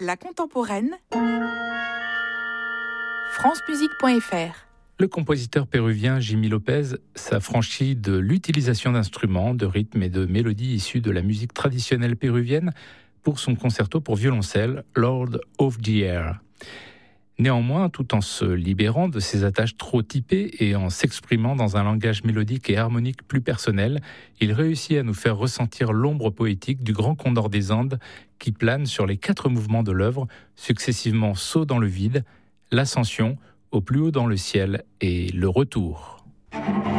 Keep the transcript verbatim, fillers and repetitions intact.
La contemporaine. france musique point f r. Le compositeur péruvien Jimmy Lopez s'affranchit de l'utilisation d'instruments, de rythmes et de mélodies issus de la musique traditionnelle péruvienne pour son concerto pour violoncelle Lord of the Air. Néanmoins, tout en se libérant de ses attaches trop typées et en s'exprimant dans un langage mélodique et harmonique plus personnel, il réussit à nous faire ressentir l'ombre poétique du grand condor des Andes qui plane sur les quatre mouvements de l'œuvre, successivement Saut dans le vide, l'ascension, au plus haut dans le ciel et le retour.